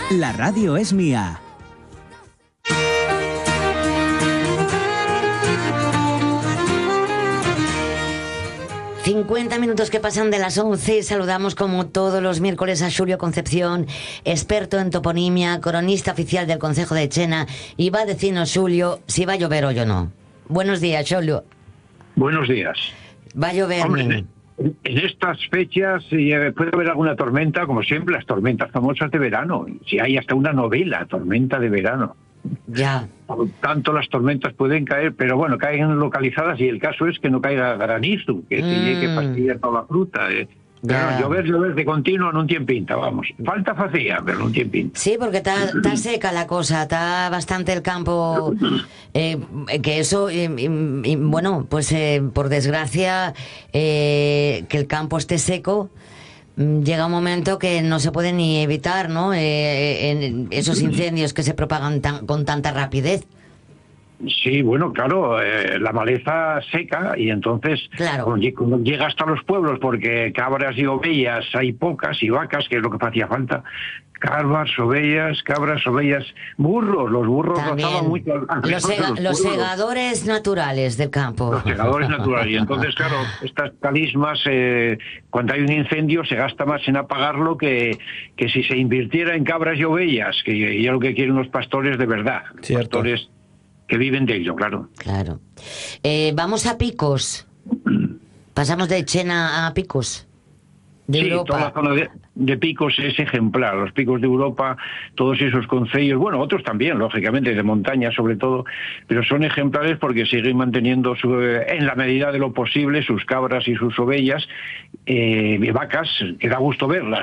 La radio es mía. ...50 minutos que pasan de las 11... saludamos como todos los miércoles a Xulio Concepción, experto en toponimia, cronista oficial del Concejo de Chena, y va a decirnos, Xulio, si va a llover hoy o no. Buenos días, Xulio. Buenos días. Va a llover. Hombre, en estas fechas puede haber alguna tormenta, como siempre, las tormentas famosas de verano. Si hay hasta una novela, Tormenta de Verano. Ya. Por tanto, las tormentas pueden caer, pero bueno, caen localizadas y el caso es que no caiga granizo, que que fastidia toda la fruta. Pero llover de continuo en un tiempinta, vamos. Falta facía, pero en un tiempinta. Sí, porque está seca la cosa, está bastante el campo, que eso, bueno, pues por desgracia, que el campo esté seco, llega un momento que no se puede ni evitar, ¿no? En esos incendios que se propagan con tanta rapidez. Sí, bueno, claro, la maleza seca y entonces claro, cuando llega hasta los pueblos, porque cabras y ovejas hay pocas y vacas, que es lo que hacía falta. Cabras, ovejas, burros, los burros gozaban mucho. Los segadores naturales del campo. Los segadores naturales. Y entonces, claro, estas talismas, cuando hay un incendio, se gasta más en apagarlo que si se invirtiera en cabras y ovejas, que es lo que quieren los pastores de verdad. Cierto. Pastores que viven de ello, claro. Claro. Vamos a Picos. Pasamos de Chena a Picos. De Europa. Toda la zona de Picos es ejemplar. Los picos de Europa, todos esos concellos, bueno, otros también, lógicamente, de montaña sobre todo, pero son ejemplares porque siguen manteniendo, en la medida de lo posible, sus cabras y sus ovejas, vacas, que da gusto verlas.